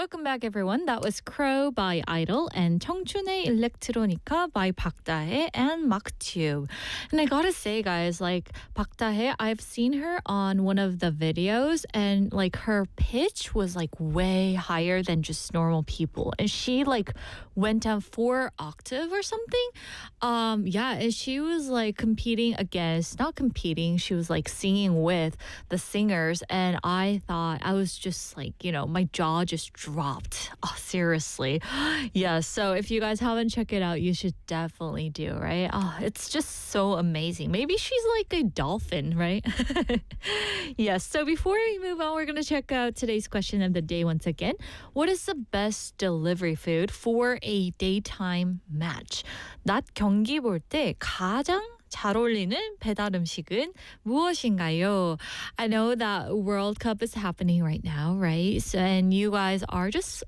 Welcome back, everyone. That was Crow by Idol and 청춘의 일렉트로니카 by Park Dae and Maktube. And I gotta say, guys, like Park Dae, I've seen her on one of the videos, and like her pitch was like way higher than just normal people, and she like went down 4 octave or something. Yeah, and she was like competing against, not competing, she was like singing with the singers, and I thought I was just like, my jaw just dropped. Oh, seriously. Yeah, so if you guys haven't checked it out, you should definitely do, right? Oh, it's just so amazing. Maybe she's like a dolphin, right? Yes, so before we move on, we're going to check out today's question of the day once again. What is the best delivery food for a daytime match? 낮 경기 볼 때 가장 잘 어울리는 배달 음식은 무엇인가요? I know that World Cup is happening right now, right? So, and you guys are just